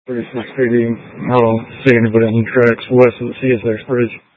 36 PD. I don't see anybody on the tracks west of the CSX Bridge.